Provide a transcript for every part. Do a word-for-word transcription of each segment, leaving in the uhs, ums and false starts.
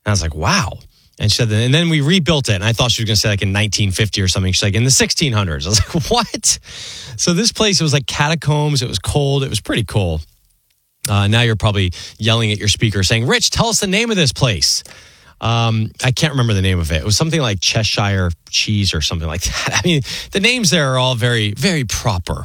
I was like, wow. And she said, and then we rebuilt it. And I thought she was going to say like in nineteen fifty or something. She's like, in the sixteen hundreds. I was like, what? So this place, it was like catacombs. It was cold. It was pretty cool. Uh, now you're probably yelling at your speaker saying, Rich, tell us the name of this place. Um, I can't remember the name of it. It was something like Cheshire Cheese or something like that. I mean, the names there are all very, very proper.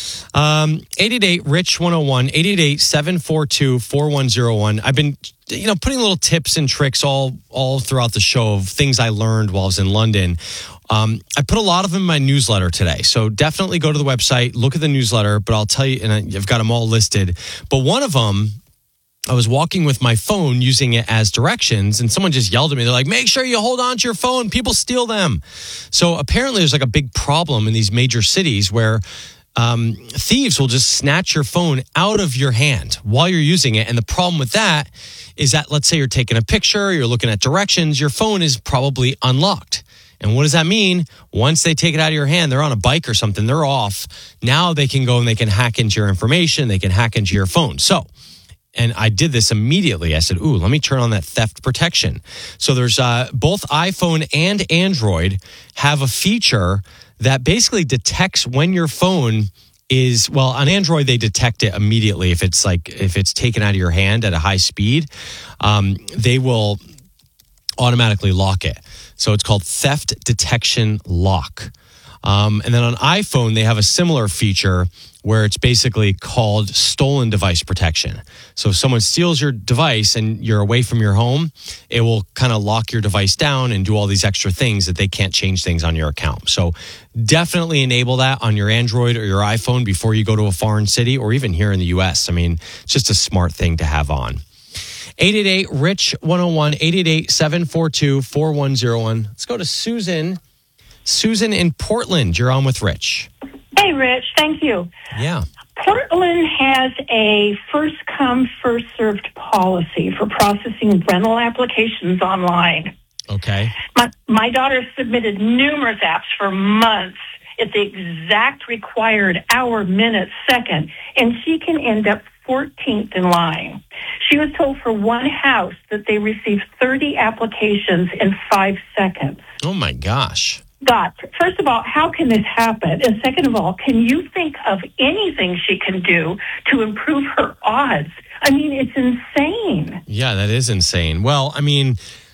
Um, eight eight eight, R I C H one oh one, eight eight eight, seven four two, four one oh one. I've been, you know, putting little tips and tricks all, all throughout the show of things I learned while I was in London. Um, I put a lot of them in my newsletter today. So definitely go to the website, look at the newsletter, but I'll tell you, and I've got them all listed. But one of them, I was walking with my phone using it as directions, and someone just yelled at me. They're like, make sure you hold on to your phone. People steal them. So apparently there's like a big problem in these major cities where Um, thieves will just snatch your phone out of your hand while you're using it. And the problem with that is that, let's say you're taking a picture, you're looking at directions, your phone is probably unlocked. And what does that mean? Once they take it out of your hand, they're on a bike or something, they're off. Now they can go and they can hack into your information, they can hack into your phone. So, and I did this immediately. I said, ooh, let me turn on that theft protection. So there's uh, both iPhone and Android have a feature that basically detects when your phone is, well, on Android, they detect it immediately. If it's like, if it's taken out of your hand at a high speed, um, they will automatically lock it. So it's called Theft Detection Lock. Um, and then on iPhone, they have a similar feature where it's basically called stolen device protection. So if someone steals your device and you're away from your home, it will kind of lock your device down and do all these extra things that they can't change things on your account. So definitely enable that on your Android or your iPhone before you go to a foreign city or even here in the U S. I mean, it's just a smart thing to have on. eight eight eight, R I C H one oh one, eight eight eight, seven four two, four one oh one. Let's go to Susan. Susan in Portland, you're on with Rich. Hey, Rich, thank you. Yeah. Portland has a first-come, first-served policy for processing rental applications online. Okay. My, my daughter submitted numerous apps for months at the exact required hour, minute, second, and she can end up fourteenth in line. She was told for one house that they received thirty applications in five seconds. Oh, my gosh. God, first of all, how can this happen? And second of all, can you think of anything she can do to improve her odds? I mean, it's insane. Yeah, that is insane. Well, I mean,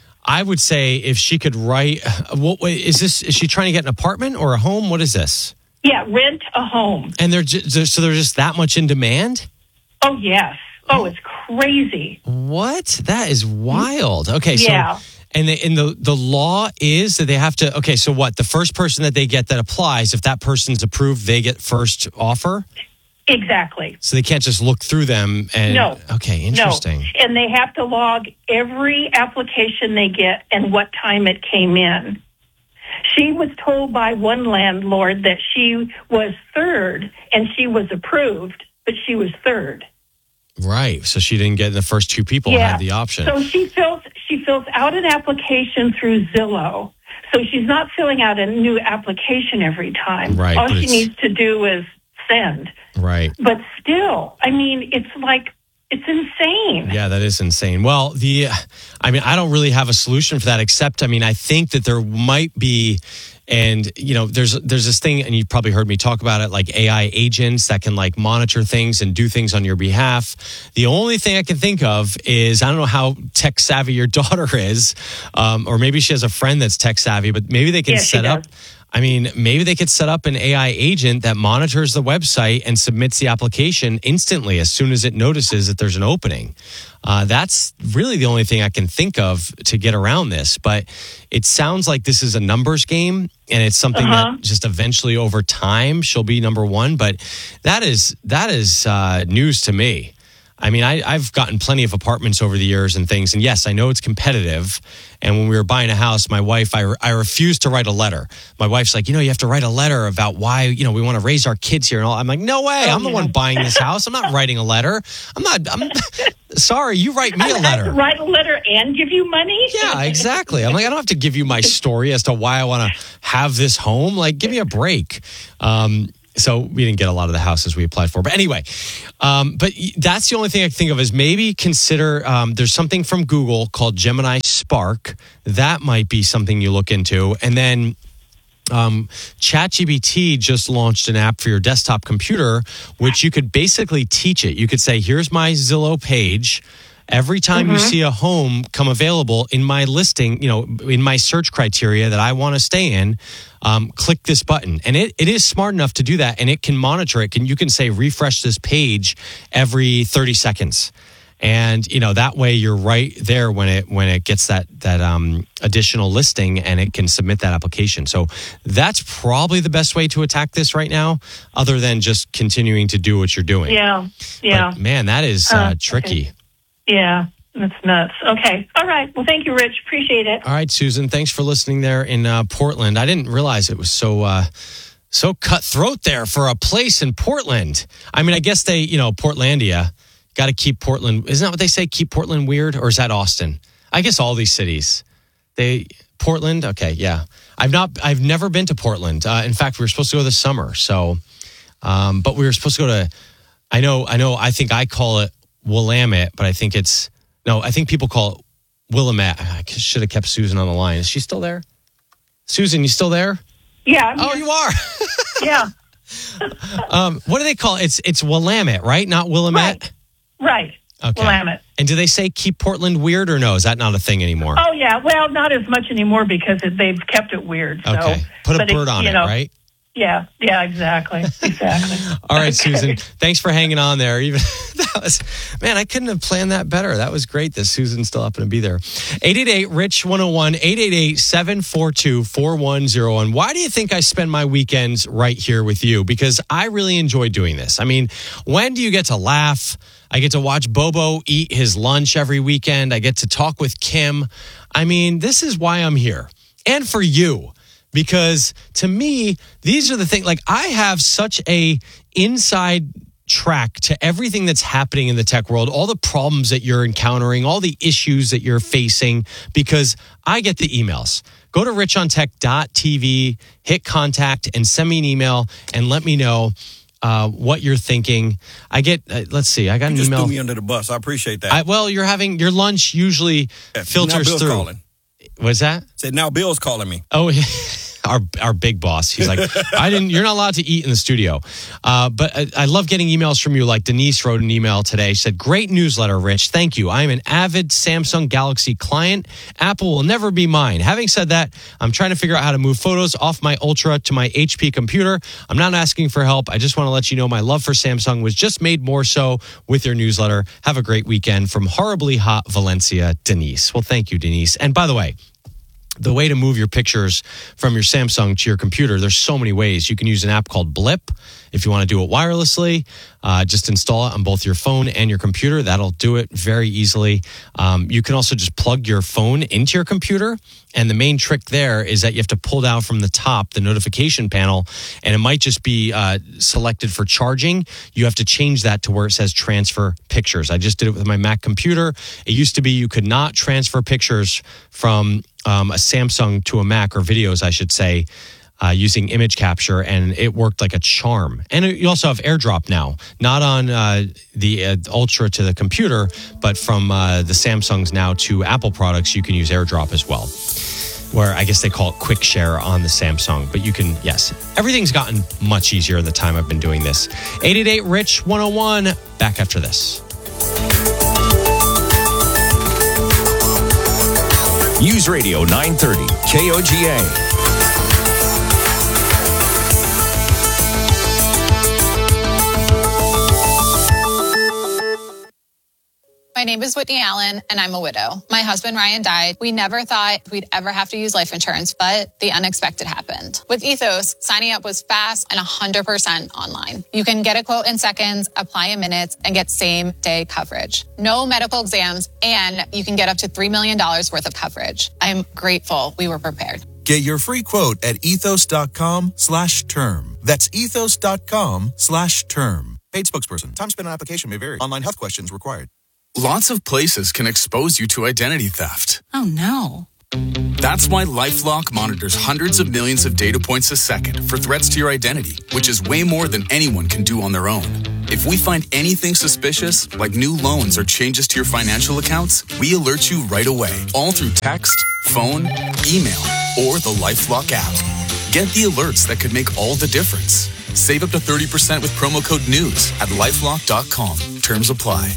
I would say if she could write, what is this? Is she trying to get an apartment or a home? What is this? Yeah, rent a home. And they're just, so they're just that much in demand? Oh, yes. Oh, it's crazy. What? That is wild. Okay, so yeah. And, the, and the, the law is that they have to, okay, so what? The first person that they get that applies, if that person's approved, they get first offer? Exactly. So they can't just look through them and... No. Okay, interesting. No. And they have to log every application they get and what time it came in. She was told by one landlord that she was third and she was approved, but she was third. Right. So she didn't get the first two people yeah. had the option. So she fills she fills out an application through Zillow. So she's not filling out a new application every time. Right. All she needs to do is send. Right. But still, I mean, it's like it's insane. Yeah, that is insane. Well, the I mean, I don't really have a solution for that except I mean, I think that there might be And, you know, there's there's this thing, and you've probably heard me talk about it, like A I agents that can like monitor things and do things on your behalf. The only thing I can think of is, I don't know how tech savvy your daughter is, um, or maybe she has a friend that's tech savvy, but maybe they can yeah, set up. I mean, maybe they could set up an A I agent that monitors the website and submits the application instantly as soon as it notices that there's an opening. Uh, that's really the only thing I can think of to get around this. But it sounds like this is a numbers game, and it's something uh-huh. that just eventually over time she'll be number one. But that is that is uh, news to me. I mean, I, I've gotten plenty of apartments over the years and things. And yes, I know it's competitive. And when we were buying a house, my wife, I, I refused to write a letter. My wife's like, you know, you have to write a letter about why, you know, we want to raise our kids here and all. I'm like, no way. I'm the one buying this house. I'm not writing a letter. I'm not, I'm sorry. You write me a letter. Write a letter and give you money? Yeah, exactly. I'm like, I don't have to give you my story as to why I want to have this home. Like, give me a break. Um, so we didn't get a lot of the houses we applied for. But anyway, um, but that's the only thing I can think of is maybe consider um, there's something from Google called Gemini Spark. That might be something you look into. And then um, ChatGPT just launched an app for your desktop computer, which you could basically teach it. You could say, here's my Zillow page. Every time mm-hmm. you see a home come available in my listing, you know, in my search criteria that I want to stay in, um, click this button. And it, it is smart enough to do that, and it can monitor it. Can you can say refresh this page every thirty seconds. And, you know, that way you're right there when it when it gets that that um, additional listing, and it can submit that application. So that's probably the best way to attack this right now, other than just continuing to do what you're doing. Yeah, yeah. But, man, that is uh, uh, tricky. Okay. Yeah, that's nuts. Okay. All right. Well, thank you, Rich. Appreciate it. All right, Susan. Thanks for listening there in uh, Portland. I didn't realize it was so uh, so cutthroat there for a place in Portland. I mean, I guess they, you know, Portlandia, got to keep Portland. Isn't that what they say? Keep Portland weird? Or is that Austin? I guess all these cities. They Portland? Okay, yeah. I've not. I've never been to Portland. Uh, in fact, we were supposed to go this summer. So, um, but we were supposed to go to. I know. I know. I think I call it Willamette, but I think it's no. I think people call it Willamette. I should have kept Susan on the line. Is she still there? Susan, you still there? Yeah. I'm oh, here. You are. Yeah. um, what do they call it? It's it's Willamette, right? Not Willamette. Right. Right. Okay. Willamette. And do they say keep Portland weird or no? Is that not a thing anymore? Oh yeah. Well, not as much anymore because it, they've kept it weird. So. Okay. Put a bird it, on it, know, right? Yeah, yeah, exactly, exactly. All right, okay. Susan, thanks for hanging on there. Even that was, man, I couldn't have planned that better. That was great that Susan still happened to be there. eight eight eight, R I C H one oh one, eight eight eight, seven four two, four one oh one. Why do you think I spend my weekends right here with you? Because I really enjoy doing this. I mean, when do you get to laugh? I get to watch Bobo eat his lunch every weekend. I get to talk with Kim. I mean, this is why I'm here. And for you. Because to me, these are the things, like I have such a inside track to everything that's happening in the tech world, all the problems that you're encountering, all the issues that you're facing, because I get the emails. Go to rich on tech dot t v, hit contact, and send me an email and let me know uh, what you're thinking. I get, uh, let's see, I got you an just email. threw me under the bus. I appreciate that. I, well, you're having, your lunch usually yeah, filters now Bill's through. Calling. What's that? Said now Bill's calling me. Oh, our our big boss. He's like, I didn't. You're not allowed to eat in the studio. Uh, but I, I love getting emails from you. Like Denise wrote an email today. She said, "Great newsletter, Rich. Thank you. I am an avid Samsung Galaxy client. Apple will never be mine. Having said that, I'm trying to figure out how to move photos off my Ultra to my H P computer. I'm not asking for help. I just want to let you know my love for Samsung was just made more so with your newsletter. Have a great weekend from horribly hot Valencia, Denise." Well, thank you, Denise. And by the way, the way to move your pictures from your Samsung to your computer, there's so many ways. You can use an app called Blip if you want to do it wirelessly. Uh, just install it on both your phone and your computer. That'll do it very easily. Um, you can also just plug your phone into your computer. And the main trick there is that you have to pull down from the top the notification panel, and it might just be uh, selected for charging. You have to change that to where it says transfer pictures. I just did it with my Mac computer. It used to be you could not transfer pictures from um, a Samsung to a Mac, or videos, I should say, uh, using image capture, and it worked like a charm. And it, you also have AirDrop now, not on uh, the uh, Ultra to the computer, but from uh, the Samsungs now to Apple products, you can use AirDrop as well, where I guess they call it Quick Share on the Samsung. But you can, yes, everything's gotten much easier in the time I've been doing this. eight eight eight, R I C H one oh one, back after this. News Radio nine thirty, K O G A. My name is Whitney Allen, and I'm a widow. My husband, Ryan, died. We never thought we'd ever have to use life insurance, but the unexpected happened. With Ethos, signing up was fast and one hundred percent online. You can get a quote in seconds, apply in minutes, and get same-day coverage. No medical exams, and you can get up to three million dollars worth of coverage. I'm grateful we were prepared. Get your free quote at ethos.com slash term. That's ethos.com slash term. Paid spokesperson. Time spent on application may vary. Online health questions required. Lots of places can expose you to identity theft. Oh, no. That's why LifeLock monitors hundreds of millions of data points a second for threats to your identity, which is way more than anyone can do on their own. If we find anything suspicious, like new loans or changes to your financial accounts, we alert you right away, all through text, phone, email, or the LifeLock app. Get the alerts that could make all the difference. Save up to thirty percent with promo code NEWS at lifelock dot com. Terms apply.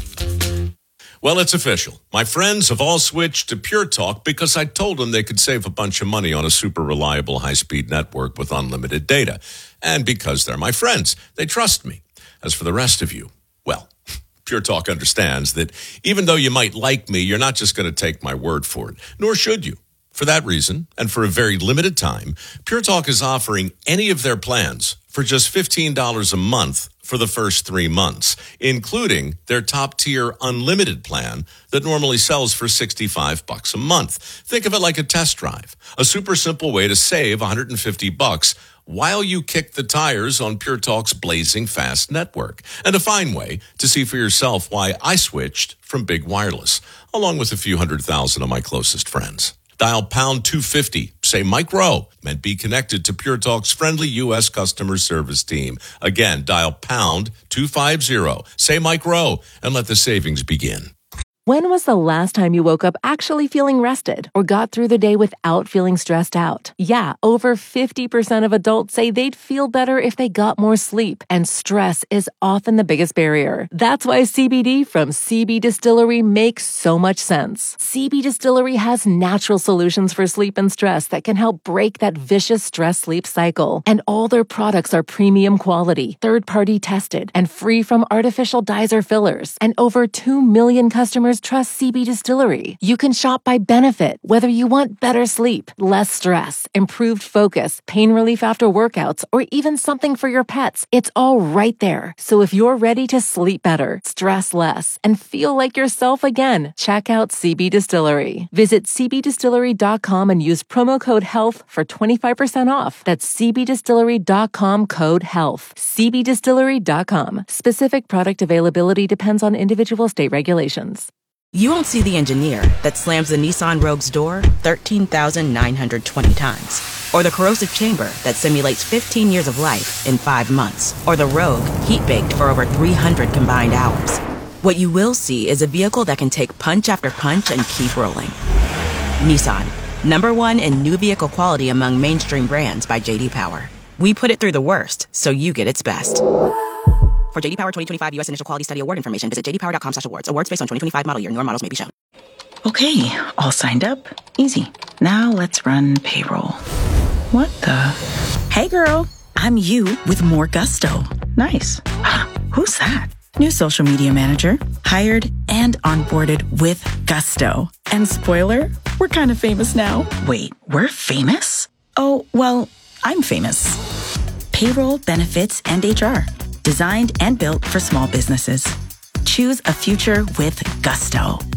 Well, it's official. My friends have all switched to Pure Talk because I told them they could save a bunch of money on a super reliable high-speed network with unlimited data. And because they're my friends, they trust me. As for the rest of you, well, Pure Talk understands that even though you might like me, you're not just going to take my word for it, nor should you. For that reason, and for a very limited time, Pure Talk is offering any of their plans for just fifteen dollars a month for the first three months, including their top-tier unlimited plan that normally sells for sixty-five bucks a month. Think of it like a test drive, a super simple way to save one hundred fifty bucks while you kick the tires on Pure Talk's blazing fast network, and a fine way to see for yourself why I switched from big wireless, along with a few hundred thousand of my closest friends. Dial pound two fifty, say Mike Rowe, and be connected to Pure Talk's friendly U S customer service team. Again, dial pound two fifty, say Mike Rowe, and let the savings begin. When was the last time you woke up actually feeling rested or got through the day without feeling stressed out? Yeah, over fifty percent of adults say they'd feel better if they got more sleep, and stress is often the biggest barrier. That's why C B D from C B Distillery makes so much sense. C B Distillery has natural solutions for sleep and stress that can help break that vicious stress-sleep cycle. And all their products are premium quality, third-party tested, and free from artificial dyes or fillers. And over two million customers trust C B Distillery. You can shop by benefit, whether you want better sleep, less stress, improved focus, pain relief after workouts, or even something for your pets. It's all right there. So if you're ready to sleep better, stress less, and feel like yourself again, check out C B Distillery. Visit c b distillery dot com and use promo code HEALTH for twenty-five percent off. That's c b distillery dot com code HEALTH. c b distillery dot com. Specific product availability depends on individual state regulations. You won't see the engineer that slams the Nissan Rogue's door thirteen thousand nine hundred twenty times. Or the corrosive chamber that simulates fifteen years of life in five months. Or the Rogue heat-baked for over three hundred combined hours. What you will see is a vehicle that can take punch after punch and keep rolling. Nissan, number one in new vehicle quality among mainstream brands by J D Power. We put it through the worst, so you get its best. For J D Power twenty twenty-five U S Initial Quality Study Award information, visit j d power dot com slash awards. Awards based on twenty twenty-five model year. Newer models may be shown. Okay, all signed up. Easy. Now let's run payroll. What the? Hey girl, I'm you with more gusto. Nice. Who's that? New social media manager. Hired and onboarded with gusto. And spoiler, we're kind of famous now. Wait, we're famous? Oh, well, I'm famous. Payroll, benefits, and H R. Designed and built for small businesses. Choose a future with gusto.